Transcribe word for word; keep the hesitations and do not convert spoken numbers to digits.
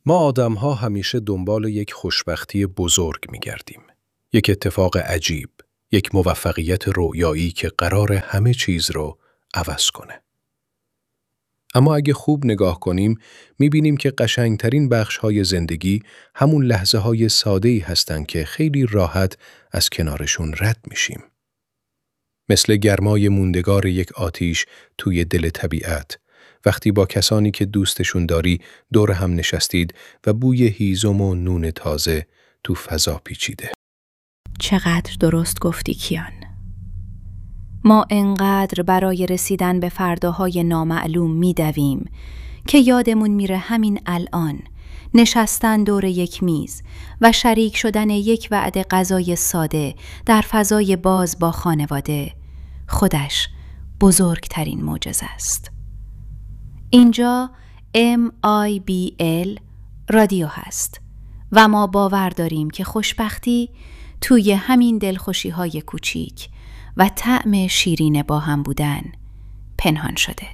ما آدم‌ها همیشه دنبال یک خوشبختی بزرگ می‌گردیم. یک اتفاق عجیب، یک موفقیت رویایی که قرار همه چیز رو عوض کنه. اما اگه خوب نگاه کنیم، می‌بینیم که قشنگترین بخش‌های زندگی همون لحظه‌های ساده‌ای هستن که خیلی راحت از کنارشون رد میشیم. مثل گرمای موندگار یک آتیش توی دل طبیعت، وقتی با کسانی که دوستشون داری دور هم نشستید و بوی هیزم و نون تازه تو فضا پیچیده. چقدر درست گفتی کیان. ما انقدر برای رسیدن به فرداهای نامعلوم میدویم که یادمون میره همین الان نشستن دور یک میز و شریک شدن یک وعده غذای ساده در فضای باز با خانواده خودش بزرگترین معجزه است. اینجا ام آی بی ال رادیو هست و ما باور داریم که خوشبختی توی همین دلخوشی‌های کوچیک و طعم شیرین با هم بودن پنهان شده.